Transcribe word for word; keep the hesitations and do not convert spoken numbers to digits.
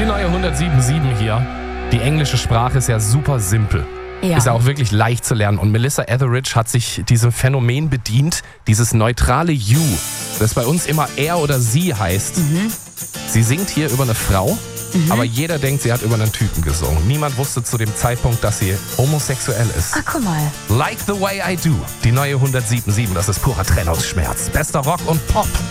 Die neue hundertsieben Komma sieben hier. Die englische Sprache ist ja super simpel. Ja. Ist ja auch wirklich leicht zu lernen. Und Melissa Etheridge hat sich diesem Phänomen bedient, dieses neutrale You, das bei uns immer er oder sie heißt. Mhm. Sie singt hier über eine Frau, mhm. aber jeder denkt, sie hat über einen Typen gesungen. Niemand wusste zu dem Zeitpunkt, dass sie homosexuell ist. Ah, guck mal. Like the way I do. Die neue hundertsieben Komma sieben, das ist purer Trennungsschmerz. Bester Rock und Pop.